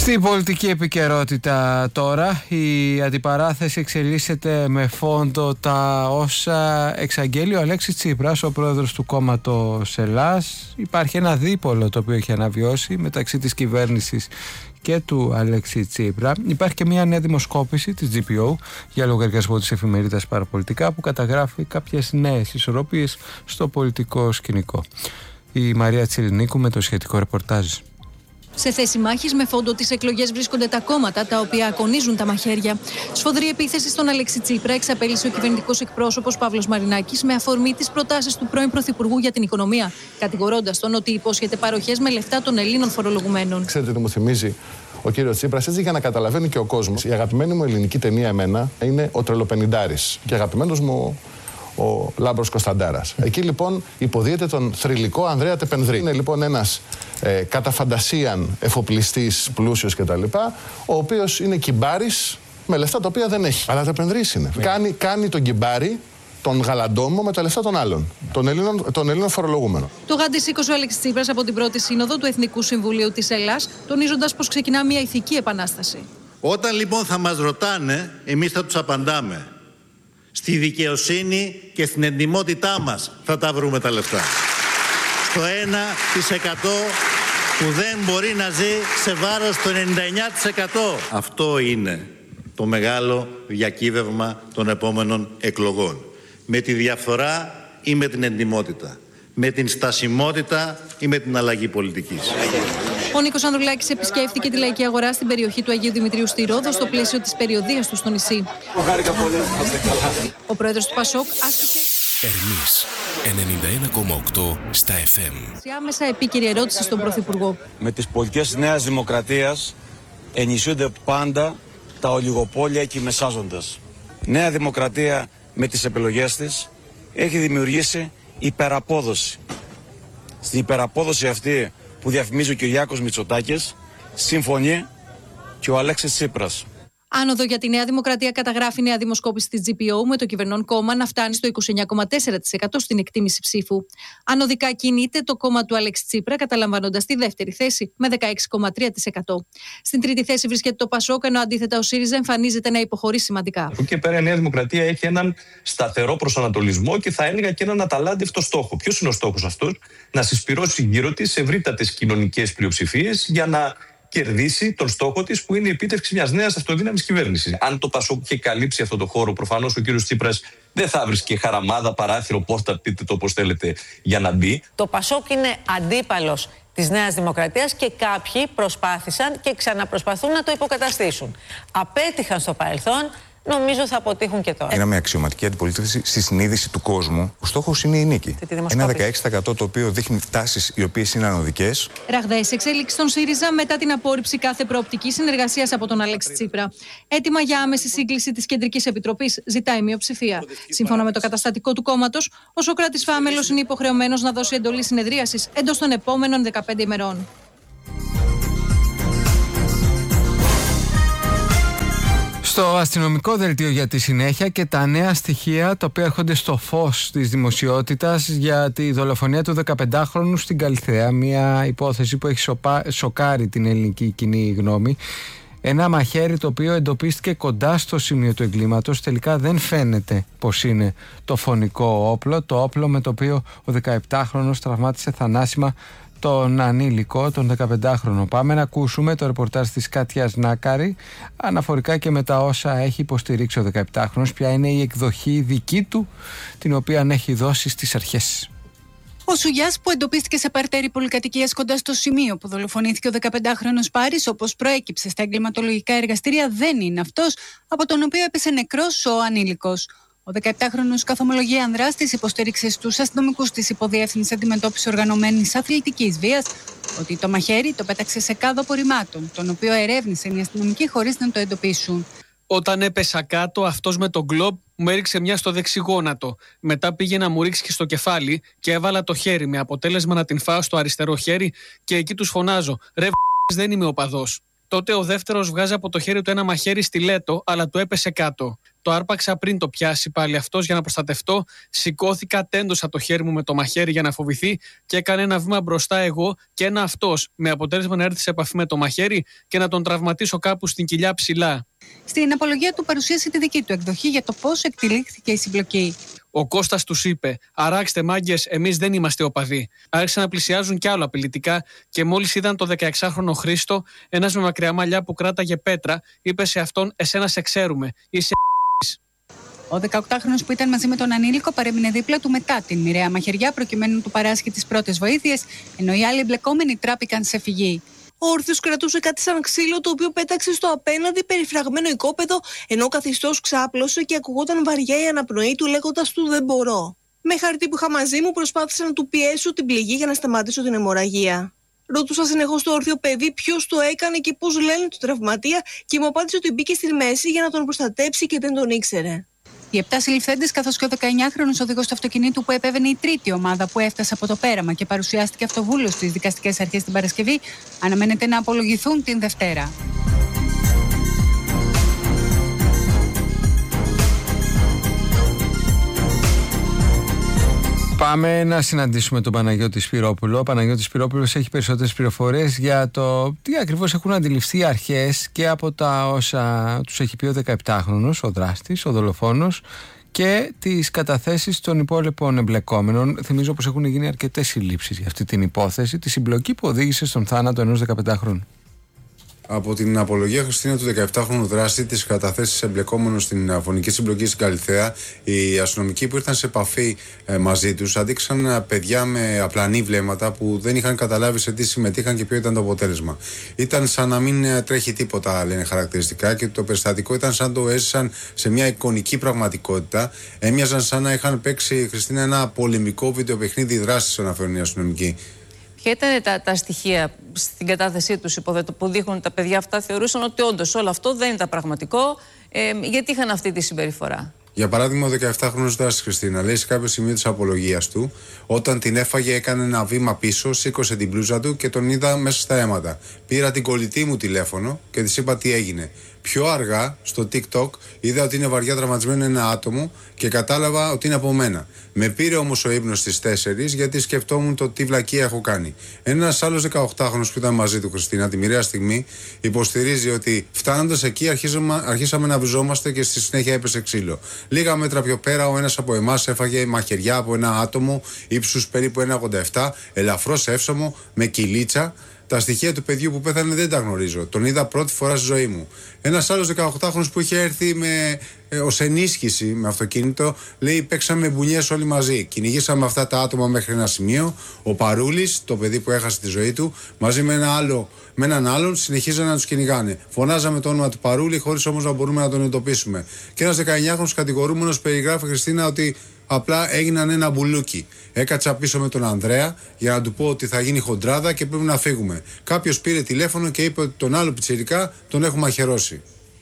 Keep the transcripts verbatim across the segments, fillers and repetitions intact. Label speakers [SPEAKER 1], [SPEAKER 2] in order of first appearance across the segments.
[SPEAKER 1] Στην πολιτική επικαιρότητα τώρα, η αντιπαράθεση εξελίσσεται με φόντο τα όσα εξαγγέλει ο Αλέξης Τσίπρας, ο πρόεδρος του κόμματος Ελλάς. Υπάρχει ένα δίπολο το οποίο έχει αναβιώσει μεταξύ της κυβέρνησης και του Αλέξη Τσίπρα. Υπάρχει και μια νέα δημοσκόπηση της τζι πι ο για λογαριασμό της εφημερίδας Παραπολιτικά που καταγράφει κάποιες νέες ισορροπίες στο πολιτικό σκηνικό. Η Μαρία Τσιρινίκου με το σχετικό ρεπορτάζ.
[SPEAKER 2] Σε θέση μάχης με φόντο τις εκλογές βρίσκονται τα κόμματα τα οποία ακονίζουν τα μαχαίρια. Σφοδρή επίθεση στον Αλέξη Τσίπρα εξαπέλυσε ο κυβερνητικός εκπρόσωπος Παύλος Μαρινάκης με αφορμή τις προτάσεις του πρώην Πρωθυπουργού για την οικονομία, κατηγορώντας τον ότι υπόσχεται παροχές με λεφτά των Ελλήνων φορολογουμένων.
[SPEAKER 3] Ξέρετε τι μου θυμίζει ο κύριος Τσίπρας, έτσι για να καταλαβαίνει και ο κόσμος. Η αγαπημένη μου ελληνική ταινία εμένα είναι Ο Τρελοπενηντάρης και αγαπημένος μου ο Λάμπρος Κωνσταντάρας. Εκεί λοιπόν υποδίεται τον θρυλικό Ανδρέα Τεπενδρή. Είναι λοιπόν ένας ε, κατά φαντασίαν εφοπλιστής, πλούσιος κτλ. Ο οποίος είναι κυμπάρης με λεφτά τα οποία δεν έχει. Αλλά Τεπενδρής είναι. Yeah. Κάνει, κάνει τον κυμπάρη, τον γαλαντόμο με τα λεφτά των άλλων, των Ελλήνων, των Ελλήνων φορολογούμενων.
[SPEAKER 2] Το γάντι σήκωσε ο Αλέξης Τσίπρας από την πρώτη σύνοδο του Εθνικού Συμβουλίου της Ελλάς, τονίζοντας πως ξεκινά μια ηθική επανάσταση.
[SPEAKER 4] Όταν λοιπόν θα μας ρωτάνε, εμείς θα τους απαντάμε. Στη δικαιοσύνη και στην εντιμότητά μας θα τα βρούμε τα λεφτά. Στο ένα τοις εκατό που δεν μπορεί να ζει σε βάρος του ενενήντα εννέα τοις εκατό. Αυτό είναι το μεγάλο διακύβευμα των επόμενων εκλογών. Με τη διαφθορά ή με την εντιμότητα. Με την στασιμότητα ή με την αλλαγή πολιτικής.
[SPEAKER 2] Ο Νίκος Ανδρουλάκης επισκέφθηκε τη λαϊκή αγορά στην περιοχή του Αγίου Δημητρίου στη Ρόδο στο πλαίσιο της περιοδείας του στο νησί. Ο πρόεδρος του Πασόκ άσκησε
[SPEAKER 5] Ερμής ενενήντα ένα κόμμα οκτώ στα εφ εμ.
[SPEAKER 2] άμεσα επίκαιρη ερώτηση στον Πρωθυπουργό.
[SPEAKER 6] Με τις πολιτικές της Νέας Δημοκρατίας ενισχύονται πάντα τα ολιγοπόλια και οι μεσάζοντες. Νέα Δημοκρατία με τις επιλογές της έχει δημιουργήσει υπεραπόδοση. Στην υπεραπόδοση αυτή που διαφημίζει ο Κυριάκος Μητσοτάκης, συμφωνεί και ο Αλέξης Τσίπρας.
[SPEAKER 2] Άνοδο για τη Νέα Δημοκρατία καταγράφει νέα δημοσκόπηση της τζι πι ο με το κυβερνών κόμμα να φτάνει στο είκοσι εννέα κόμμα τέσσερα τοις εκατό στην εκτίμηση ψήφου. Ανωδικά κινείται το κόμμα του Αλέξη Τσίπρα, καταλαμβάνοντας τη δεύτερη θέση με δεκαέξι κόμμα τρία τοις εκατό. Στην τρίτη θέση βρίσκεται το Πασόκ, ενώ αντίθετα ο ΣΥΡΙΖΑ εμφανίζεται να υποχωρεί σημαντικά.
[SPEAKER 7] Από εκεί και πέρα η Νέα Δημοκρατία έχει έναν σταθερό προσανατολισμό και θα έλεγα και έναν αταλάντευτο στόχο. Ποιος είναι ο στόχος αυτός? Να συσπυρώσει γύρω της ευρύτατες κοινωνικές πλειοψηφίες για να κερδίσει τον στόχο της, που είναι η επίτευξη μιας νέας αυτοδύναμης κυβέρνησης. Αν το Πασόκ είχε καλύψει αυτό το χώρο, προφανώς ο κύριος Τσίπρας δεν θα βρίσκε χαραμάδα, παράθυρο, πόρτα, πείτε το όπως θέλετε, για να μπει.
[SPEAKER 8] Το Πασόκ είναι αντίπαλος της Νέας Δημοκρατίας και κάποιοι προσπάθησαν και ξαναπροσπαθούν να το υποκαταστήσουν. Απέτυχαν στο παρελθόν. Νομίζω θα αποτύχουν και τώρα.
[SPEAKER 9] Είναι μια αξιωματική αντιπολίτευση στη συνείδηση του κόσμου. Ο στόχος είναι η νίκη. Ένα δεκαέξι τοις εκατό το οποίο δείχνει τάσεις οι οποίες είναι ανωδικές.
[SPEAKER 2] Ραγδαίες εξέλιξεις στον ΣΥΡΙΖΑ μετά την απόρριψη κάθε προοπτικής συνεργασίας από τον Αλέξη Τσίπρα. Έτοιμα για άμεση σύγκληση της Κεντρικής Επιτροπής ζητάει μειοψηφία. Σύμφωνα με το καταστατικό του κόμματος, ο Σωκράτης Φάμελος είναι υποχρεωμένος να δώσει εντολή συνεδρίασης εντός των επόμενων δεκαπέντε ημερών.
[SPEAKER 1] Στο αστυνομικό δελτίο για τη συνέχεια και τα νέα στοιχεία τα οποία έρχονται στο φως της δημοσιότητας για τη δολοφονία του δεκαπεντάχρονου στην Καλιθέα. Μια υπόθεση που έχει σοπα... σοκάρει την ελληνική κοινή γνώμη. Ένα μαχαίρι το οποίο εντοπίστηκε κοντά στο σημείο του εγκλήματος. Τελικά δεν φαίνεται πως είναι το φωνικό όπλο. Το όπλο με το οποίο ο δεκαεπτάχρονος τραυμάτισε θανάσιμα τον ανήλικο, τον δεκαπεντάχρονο. Πάμε να ακούσουμε το ρεπορτάζ της Κάτιας Νάκαρη αναφορικά και με τα όσα έχει υποστηρίξει ο δεκαεπτάχρονος, ποια είναι η εκδοχή δική του την οποία έχει δώσει στις αρχές.
[SPEAKER 10] Ο Σουγιάς, που εντοπίστηκε σε παρτέρι πολυκατοικίας κοντά στο σημείο που δολοφονήθηκε ο δεκαπεντάχρονος Πάρης, όπως προέκυψε στα εγκληματολογικά εργαστήρια, δεν είναι αυτός από τον οποίο έπεσε νεκρός ο ανήλικος. Ο δεκαεπτάχρονος καθομολογεί ανδράστης υποστήριξε στους αστυνομικούς της Υποδιεύθυνσης Αντιμετώπισης Οργανωμένης Αθλητικής Βίας ότι το μαχαίρι το πέταξε σε κάδο απορριμμάτων, τον οποίο ερεύνησαν οι αστυνομικοί χωρίς να το εντοπίσουν.
[SPEAKER 11] Όταν έπεσα κάτω, αυτός με τον γκλόμπ μου έριξε μια στο δεξιγόνατο. Μετά πήγε να μου ρίξει και στο κεφάλι και έβαλα το χέρι με αποτέλεσμα να την φάω στο αριστερό χέρι και εκεί τους φωνάζω: «Ρε β***, δεν είμαι οπαδός». Τότε ο δεύτερος βγάζει από το χέρι του ένα μαχαίρι στιλέτο, αλλά του έπεσε κάτω. Το άρπαξα πριν το πιάσει πάλι αυτός για να προστατευτώ. Σηκώθηκα, τέντωσα το χέρι μου με το μαχαίρι για να φοβηθεί και έκανε ένα βήμα μπροστά εγώ και ένα αυτός, με αποτέλεσμα να έρθει σε επαφή με το μαχαίρι και να τον τραυματίσω κάπου στην κοιλιά ψηλά.
[SPEAKER 10] Στην απολογία του παρουσίασε τη δική του εκδοχή για το πώς εκτελήχθηκε η συμπλοκή.
[SPEAKER 11] Ο Κώστας τους είπε: «Αράξτε μάγκες, εμείς δεν είμαστε οπαδοί». Άρχισαν να πλησιάζουν κι άλλο απειλητικά και μόλις είδαν το δεκαεξάχρονο Χρήστο, ένας με μακριά μαλλιά που κράταγε πέτρα, είπε σε αυτόν: «Εσένα σε ξέρουμε, είσαι».
[SPEAKER 10] Ο δεκαοκτάχρονος που ήταν μαζί με τον ανήλικο παρέμεινε δίπλα του μετά την μοιραία μαχαιριά προκειμένου να του παράσχει τις πρώτες βοήθειες, ενώ οι άλλοι εμπλεκόμενοι τράπηκαν σε φυγή.
[SPEAKER 12] Ο όρθιος κρατούσε κάτι σαν ξύλο, το οποίο πέταξε στο απέναντι περιφραγμένο οικόπεδο, ενώ ο καθιστός ξάπλωσε και ακουγόταν βαριά η αναπνοή του, λέγοντας του «Δεν μπορώ». Με χαρτί που είχα μαζί μου, προσπάθησα να του πιέσω την πληγή για να σταματήσω την αιμορραγία. Ρωτούσα συνεχώς το όρθιο παιδί ποιος το έκανε και πώς λένε του τραυματία, και μου απάντησε ότι μπήκε στη μέση για να τον προστατέψει και δεν τον ήξερε.
[SPEAKER 10] Οι επτά συλληφθέντες, καθώς και ο δεκαεννιάχρονος οδηγός του αυτοκινήτου που επέβαινε η τρίτη ομάδα που έφτασε από το πέραμα και παρουσιάστηκε αυτοβούλος στις δικαστικές αρχές την Παρασκευή, αναμένεται να απολογηθούν την Δευτέρα.
[SPEAKER 1] Πάμε να συναντήσουμε τον Παναγιώτη Σπυρόπουλο. Ο Παναγιώτης Σπυρόπουλος έχει περισσότερες πληροφορίες για το τι ακριβώς έχουν αντιληφθεί οι αρχές και από τα όσα τους έχει πει ο δεκαεπτάχρονος, ο δράστης, ο δολοφόνος, και τις καταθέσεις των υπόλοιπων εμπλεκόμενων. Θυμίζω πως έχουν γίνει αρκετές συλλήψεις για αυτή την υπόθεση, τη συμπλοκή που οδήγησε στον θάνατο ενός δεκαπεντάχρονου.
[SPEAKER 13] Από την απολογία, Χριστίνα, του δεκαεπτάχρονου δράστη, τις καταθέσεις εμπλεκόμενων στην φωνική συμπλοκή στην Καλιθέα, οι αστυνομικοί που ήρθαν σε επαφή ε, μαζί τους αντίξαν παιδιά με απλανή βλέμματα που δεν είχαν καταλάβει σε τι συμμετείχαν και ποιο ήταν το αποτέλεσμα. Ήταν σαν να μην τρέχει τίποτα, λένε χαρακτηριστικά, και το περιστατικό ήταν σαν το έζησαν σε μια εικονική πραγματικότητα. Έμοιαζαν σαν να είχαν παίξει, Χριστίνα, ένα πολεμικό βιντεοπαιχνίδι δράσης, αναφέρουν οι αστυνομικοί.
[SPEAKER 8] Ποια ήταν τα, τα στοιχεία στην κατάθεσή τους, υποθέτω, που δείχνουν ότι τα παιδιά αυτά θεωρούσαν ότι όντως όλο αυτό δεν ήταν πραγματικό, ε, γιατί είχαν αυτή τη συμπεριφορά?
[SPEAKER 13] Για παράδειγμα, ο δεκαεπτάχρονος δράστης, Χριστίνα, λέει σε κάποιο σημείο της απολογίας του, όταν την έφαγε, έκανε ένα βήμα πίσω, σήκωσε την μπλούζα του και τον είδα μέσα στα αίματα. Πήρα την κολλητή μου τηλέφωνο και της είπα τι έγινε. Πιο αργά, στο TikTok, είδα ότι είναι βαριά τραυματισμένο ένα άτομο και κατάλαβα ότι είναι από μένα. Με πήρε όμως ο ύπνος στις τέσσερις, γιατί σκεφτόμουν το τι βλακεία έχω κάνει. Ένας άλλος δεκαοκτάχρονος που ήταν μαζί του, Χριστίνα, τη μοιραία στιγμή, υποστηρίζει ότι φτάνοντας εκεί αρχίσαμε, αρχίσαμε να βυζόμαστε και στη συνέχεια έπεσε ξύλο. Λίγα μέτρα πιο πέρα, ο ένας από εμάς έφαγε μαχαιριά από ένα άτομο ύψους περίπου ένα ογδόντα επτά, ελαφρώς εύσωμο, με κυλίτσα. Τα στοιχεία του παιδιού που πέθανε δεν τα γνωρίζω. Τον είδα πρώτη φορά στη ζωή μου. Ένας άλλος δεκαοκτάχρονος που είχε έρθει με, ε, ως ενίσχυση με αυτοκίνητο, λέει: παίξαμε μπουνιές όλοι μαζί. Κυνηγήσαμε αυτά τα άτομα μέχρι ένα σημείο. Ο Παρούλης, το παιδί που έχασε τη ζωή του, μαζί με, ένα άλλο, με έναν άλλον, συνεχίζανε να τους κυνηγάνε. Φωνάζαμε το όνομα του Παρούλη, χωρίς όμως να μπορούμε να τον εντοπίσουμε. Και ένας δεκαεννιάχρονος κατηγορούμενος περιγράφει, Χριστίνα, ότι απλά έγιναν ένα μπουλούκι. Έκατσα πίσω με τον Ανδρέα για να του πω ότι θα γίνει χοντράδα και πρέπει να φύγουμε. Κάποιος πήρε τηλέφωνο και είπε ότι τον άλλο πιτσιρικά τον έχουμε αχαιρώσει.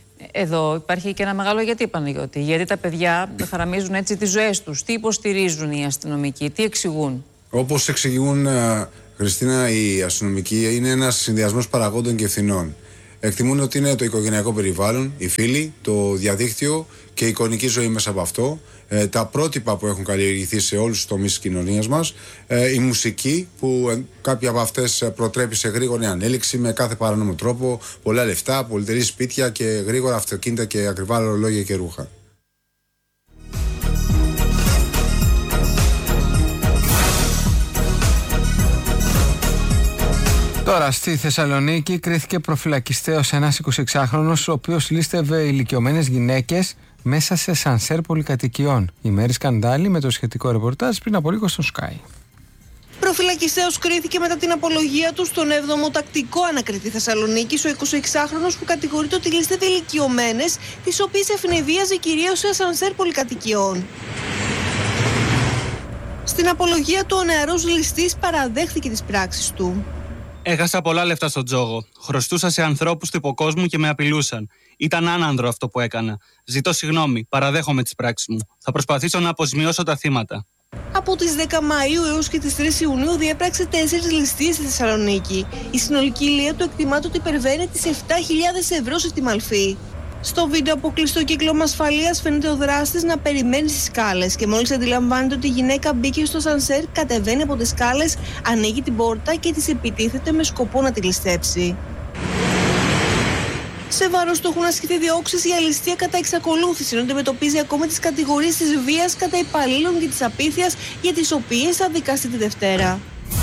[SPEAKER 8] Εδώ υπάρχει και ένα μεγάλο γιατί, Παναγιώτη. Γιατί τα παιδιά χαραμίζουν έτσι τις ζωές τους. Τι υποστηρίζουν οι αστυνομικοί, τι εξηγούν?
[SPEAKER 13] Όπως εξηγούν, Χριστίνα, οι αστυνομικοί, είναι ένας συνδυασμός παραγόντων και ευθυνών. Εκτιμούν ότι είναι το οικογενειακό περιβάλλον, οι φίλοι, το διαδίκτυο και η εικονική ζωή μέσα από αυτό, ε, τα πρότυπα που έχουν καλλιεργηθεί σε όλους τους τομείς της κοινωνίας μας, ε, η μουσική που ε, κάποια από αυτές προτρέπει σε γρήγορη ανέλυξη με κάθε παράνομο τρόπο, πολλά λεφτά, πολυτερή σπίτια και γρήγορα αυτοκίνητα και ακριβά ρολόγια και ρούχα.
[SPEAKER 1] Τώρα στη Θεσσαλονίκη κρίθηκε προφυλακιστέως ένας εικοσιεξάχρονος ο οποίος λίστευε ηλικιωμένες γυναίκες μέσα σε σανσέρ πολυκατοικιών. Η Μέρη Σκανδάλη με το σχετικό ρεπορτάζ πριν από λίγο στο Sky.
[SPEAKER 12] Προφυλακιστέως κρίθηκε μετά την απολογία του στον έβδομο τακτικό ανακριτή Θεσσαλονίκης ο εικοσιεξάχρονος που κατηγορείται ότι λίστευε ηλικιωμένες, τις οποίες ευνηδίαζε κυρίως σε σανσέρ πολυκατοικιών. Στην απολογία του ο νεαρός ληστής παραδέχθηκε τις πράξεις του.
[SPEAKER 14] Έχασα πολλά λεφτά στον τζόγο. Χρωστούσα σε ανθρώπους του υποκόσμου και με απειλούσαν. Ήταν άνανδρο αυτό που έκανα. Ζητώ συγγνώμη, παραδέχομαι τις πράξεις μου. Θα προσπαθήσω να αποζημιώσω τα θύματα.
[SPEAKER 12] Από τις δέκα Μαΐου έως και τις τρεις Ιουνίου διέπραξε τέσσερις ληστείες στη Θεσσαλονίκη. Η συνολική ηλία του εκτιμάται ότι υπερβαίνει τις επτά χιλιάδες ευρώ σε Τιμαλφή. Στο βίντεο από κλειστό κύκλωμα ασφαλείας φαίνεται ο δράστης να περιμένει στις σκάλες και μόλις αντιλαμβάνεται ότι η γυναίκα μπήκε στο σανσέρ, κατεβαίνει από τις σκάλες, ανοίγει την πόρτα και της επιτίθεται με σκοπό να τη ληστέψει. Σε βάρος του έχουν ασκηθεί διώξεις για ληστεία κατά εξακολούθηση, ενώ αντιμετωπίζει ακόμα τις κατηγορίες της βίας κατά υπαλλήλων και της απίθειας, για τις οποίες θα δικαστεί τη Δευτέρα.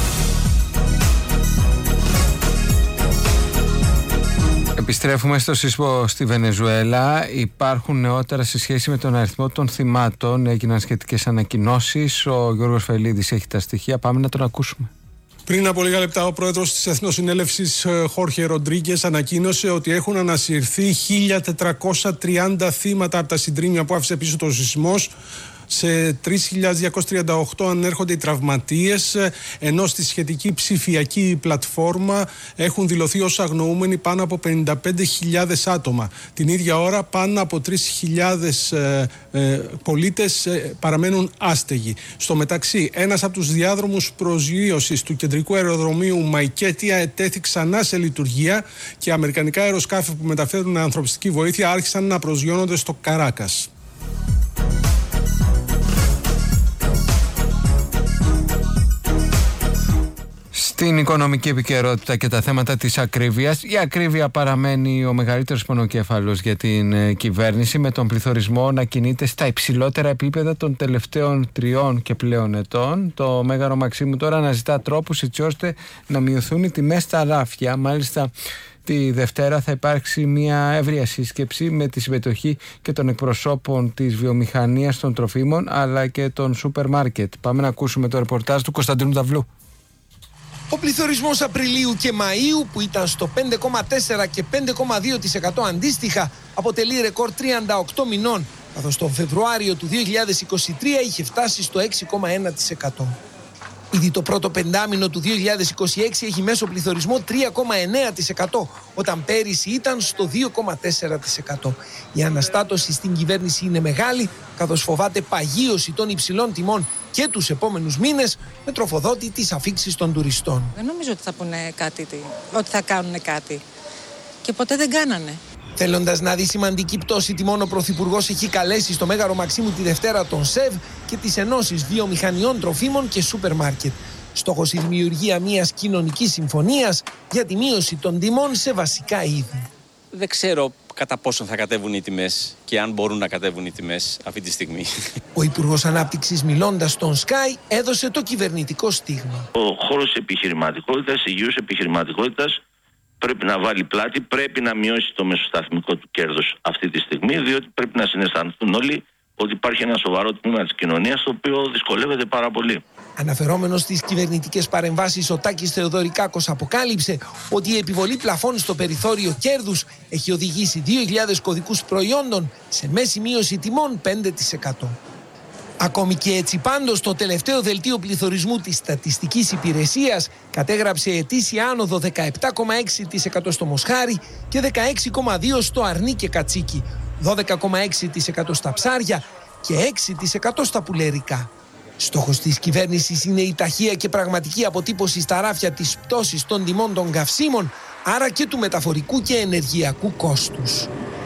[SPEAKER 1] Επιστρέφουμε στο σεισμό στη Βενεζουέλα. Υπάρχουν νεότερα σε σχέση με τον αριθμό των θυμάτων. Έγιναν σχετικές ανακοινώσεις. Ο Γιώργος Φελίδης έχει τα στοιχεία. Πάμε να τον ακούσουμε.
[SPEAKER 15] Πριν από λίγα λεπτά, ο πρόεδρος της Εθνοσυνέλευσης Χόρχε Ροντρίγκες ανακοίνωσε ότι έχουν ανασυρθεί χίλια τετρακόσια τριάντα θύματα από τα συντρίμμια που άφησε πίσω το σεισμός. Σε τρεις χιλιάδες διακόσιες τριάντα οκτώ ανέρχονται οι τραυματίες, ενώ στη σχετική ψηφιακή πλατφόρμα έχουν δηλωθεί ως αγνοούμενοι πάνω από πενήντα πέντε χιλιάδες άτομα. Την ίδια ώρα πάνω από τρεις χιλιάδες ε, ε, πολίτες ε, παραμένουν άστεγοι. Στο μεταξύ, ένας από τους διάδρομους προσγείωσης του κεντρικού αεροδρομίου Μαϊκέτια ετέθη ξανά σε λειτουργία και αμερικανικά αεροσκάφη που μεταφέρουν ανθρωπιστική βοήθεια άρχισαν να προσγειώνονται στο Καράκας.
[SPEAKER 1] Στην οικονομική επικαιρότητα και τα θέματα της ακρίβειας, η ακρίβεια παραμένει ο μεγαλύτερος πονοκέφαλος για την ε, κυβέρνηση, με τον πληθωρισμό να κινείται στα υψηλότερα επίπεδα των τελευταίων τριών και πλέον ετών. Το Μέγαρο Μαξίμου τώρα αναζητά τρόπους έτσι ώστε να μειωθούν οι τιμές στα ράφια. Μάλιστα, τη Δευτέρα θα υπάρξει μια εύρεια σύσκεψη με τη συμμετοχή και των εκπροσώπων της βιομηχανίας των τροφίμων αλλά και των σούπερ μάρκετ. Πάμε να ακούσουμε το ρεπορτάζ του Κωνσταντίνου Δαυλού.
[SPEAKER 16] Ο πληθωρισμός Απριλίου και Μαΐου, που ήταν στο πέντε κόμμα τέσσερα και πέντε κόμμα δύο τοις εκατό αντίστοιχα, αποτελεί ρεκόρ τριάντα οκτώ μηνών, καθώς τον Φεβρουάριο του δύο χιλιάδες είκοσι τρία είχε φτάσει στο έξι κόμμα ένα τοις εκατό. Ήδη το πρώτο πεντάμηνο του δύο χιλιάδες είκοσι έξι έχει μέσο πληθωρισμό τρία κόμμα εννέα τοις εκατό, όταν πέρυσι ήταν στο δύο κόμμα τέσσερα τοις εκατό. Η αναστάτωση στην κυβέρνηση είναι μεγάλη, καθώς φοβάται παγίωση των υψηλών τιμών και τους επόμενους μήνες, με τροφοδότη τις αφίξεις των τουριστών.
[SPEAKER 17] Δεν νομίζω ότι θα πούνε κάτι, ότι θα κάνουν κάτι. Και ποτέ δεν κάνανε.
[SPEAKER 16] Θέλοντας να δει σημαντική πτώση τιμών, ο Πρωθυπουργός έχει καλέσει στο Μέγαρο Μαξίμου τη Δευτέρα τον ΣΕΒ και τις ενώσεις βιομηχανιών τροφίμων και σούπερ μάρκετ. Στόχος η δημιουργία μιας κοινωνικής συμφωνίας για τη μείωση των τιμών σε βασικά είδη.
[SPEAKER 18] Δεν ξέρω κατά πόσο θα κατέβουν οι τιμές και αν μπορούν να κατέβουν οι τιμές αυτή τη στιγμή.
[SPEAKER 16] Ο Υπουργός Ανάπτυξης, μιλώντας στον Sky, έδωσε το κυβερνητικό στίγμα.
[SPEAKER 19] Ο χώρος επιχειρηματικότητας, υγιούς επιχειρηματικότητας, πρέπει να βάλει πλάτη, πρέπει να μειώσει το μεσοσταθμικό του κέρδος αυτή τη στιγμή, διότι πρέπει να συναισθανθούν όλοι ότι υπάρχει ένα σοβαρό τμήμα της κοινωνίας το οποίο δυσκολεύεται πάρα πολύ.
[SPEAKER 16] Αναφερόμενος στις κυβερνητικές παρεμβάσεις, ο Τάκης Θεοδωρικάκος αποκάλυψε ότι η επιβολή πλαφών στο περιθώριο κέρδους έχει οδηγήσει δύο χιλιάδες κωδικούς προϊόντων σε μέση μείωση τιμών πέντε τοις εκατό. Ακόμη και έτσι πάντως, το τελευταίο δελτίο πληθωρισμού της Στατιστικής Υπηρεσίας κατέγραψε ετήσια άνοδο δεκαεπτά κόμμα έξι τοις εκατό στο Μοσχάρι και δεκαέξι κόμμα δύο τοις εκατό στο Αρνί και Κατσίκι, δώδεκα κόμμα έξι τοις εκατό στα ψάρια και έξι τοις εκατό στα πουλερικά. Στόχος της κυβέρνησης είναι η ταχεία και πραγματική αποτύπωση στα ράφια της πτώσης των τιμών των καυσίμων, άρα και του μεταφορικού και ενεργειακού κόστους.